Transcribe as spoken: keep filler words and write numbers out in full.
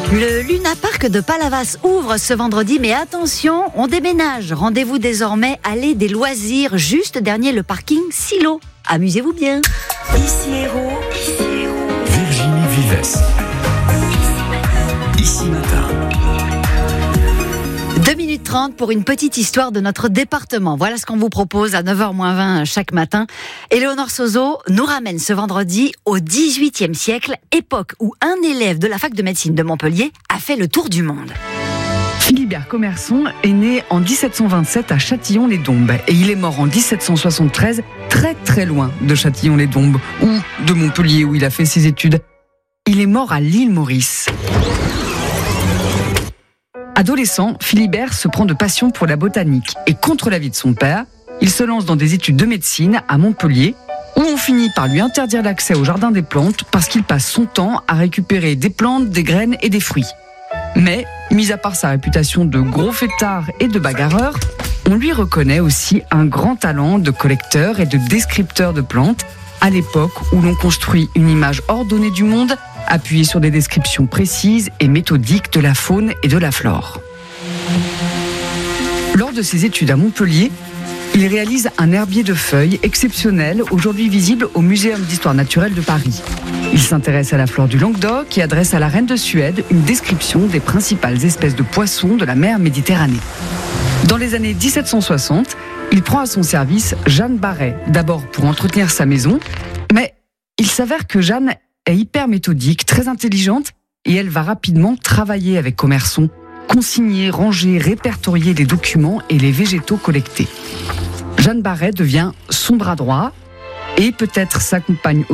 Le Luna Park de Palavas ouvre ce vendredi, mais attention, on déménage. Rendez-vous désormais allée des loisirs, juste derrière le parking Silo. Amusez-vous bien. Ici Héros, ici Héros. Virginie Vives. Ici Matin. deux minutes trente pour une petite histoire de notre département. Voilà ce qu'on vous propose à neuf heures moins vingt chaque matin. Éléonore Sozo nous ramène ce vendredi au dix-huitième siècle, époque où un élève de la fac de médecine de Montpellier a fait le tour du monde. Philibert Commerson est né en dix-sept cent vingt-sept à Châtillon-les-Dombes et il est mort en dix-sept cent soixante-treize, très très loin de Châtillon-les-Dombes ou de Montpellier où il a fait ses études. Il est mort à l'île Maurice. Adolescent, Philibert se prend de passion pour la botanique et contre l'avis de son père, il se lance dans des études de médecine à Montpellier où on finit par lui interdire l'accès au jardin des plantes parce qu'il passe son temps à récupérer des plantes, des graines et des fruits. Mais, mis à part sa réputation de gros fêtard et de bagarreur, on lui reconnaît aussi un grand talent de collecteur et de descripteur de plantes à l'époque où l'on construit une image ordonnée du monde appuyée sur des descriptions précises et méthodiques de la faune et de la flore. Lors de ses études à Montpellier, il réalise un herbier de feuilles exceptionnel, aujourd'hui visible au Muséum d'histoire naturelle de Paris. Il s'intéresse à la flore du Languedoc et adresse à la reine de Suède une description des principales espèces de poissons de la mer Méditerranée. Dans les années dix-sept cent soixante, il prend à son service Jeanne Barret, d'abord pour entretenir sa maison, mais il s'avère que Jeanne est hyper méthodique, très intelligente, et elle va rapidement travailler avec Commerson, consigner, ranger, répertorier les documents et les végétaux collectés. Jeanne Barret devient son bras droit et peut-être sa compagne